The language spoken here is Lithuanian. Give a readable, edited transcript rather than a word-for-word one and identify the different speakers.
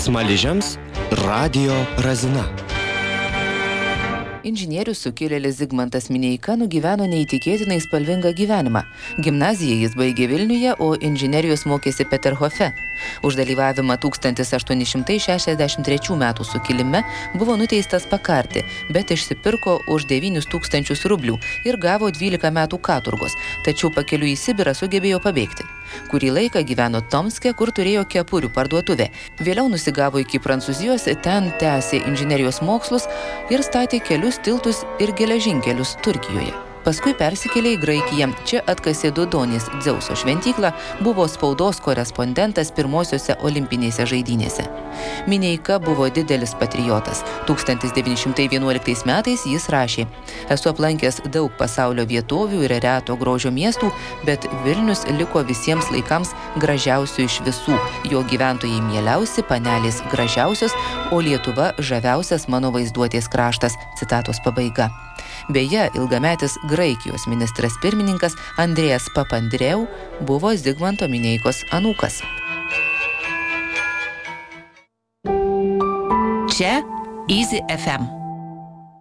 Speaker 1: Smaližiams radijo razina.
Speaker 2: Inžinierius sukilėlis Zigmantas Mineika nugyveno neįtikėtinai spalvingą gyvenimą. Gimnaziją jis baigė Vilniuje, o inžinerijos mokėsi Peterhofe. Už dalyvavimą 1863 metų sukilime buvo nuteistas pakarti, bet išsipirko už 9 000 rublių ir gavo 12 metų katurgos, tačiau pakeliui į Sibirą sugebėjo pabėgti. Kurį laiką gyveno Tomske, kur turėjo kepurių parduotuvę. Vėliau nusigavo iki Prancūzijos, ten tęsė inžinerijos mokslus ir statė kelius, tiltus ir geležinkelius Turkijoje. Paskui persikėlė į Graikiją. Čia atkasė Dodonės Dzeuso šventyklą, buvo spaudos korespondentas pirmosiose olimpinėse žaidynėse. Mineika buvo didelis patriotas. 1911 metais jis rašė: "Esu aplankęs daug pasaulio vietovių ir reto grožio miestų, bet Vilnius liko visiems laikams gražiausių iš visų. Jo gyventojai mieliausi, panelės gražiausios, o Lietuva žaviausias mano vaizduotės kraštas." Citatos pabaiga. Beje, ilgametis Graikijos ministras pirmininkas Andrėjas Papandreu buvo Zigmanto Mineikos anūkas.
Speaker 3: Čia Easy FM.